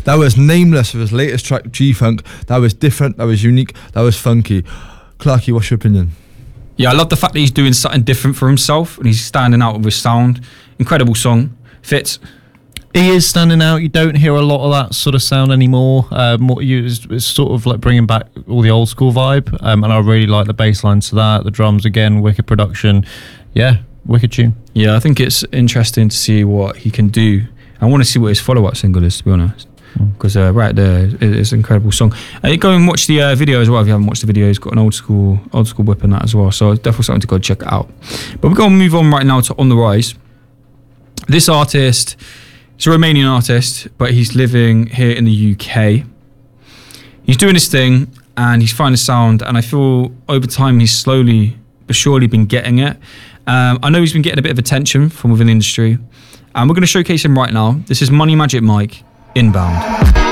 That was Nameless with his latest track, G-Funk. That was different, that was unique, that was funky. Clarky, what's your opinion? Yeah, I love the fact that he's doing something different for himself and he's standing out with his sound. Incredible song. Fitz? He is standing out. You don't hear a lot of that sort of sound anymore. It's sort of like bringing back all the old school vibe, and I really like the bass lines to that. The drums again, wicked production. Yeah, wicked tune. Yeah, I think it's interesting to see what he can do. I want to see what his follow-up single is, to be honest, because right there it's an incredible song. Go and watch the video as well if you haven't watched the video. He's got an old school whip in that as well, so it's definitely something to go check out. But we're going to move on right now to On The Rise. This artist, he's a Romanian artist, but he's living here in the UK. He's doing his thing and he's finding sound, and I feel over time he's slowly but surely been getting it. I know he's been getting a bit of attention from within the industry, and we're going to showcase him right now. This is Money Magic Mike, Inbound.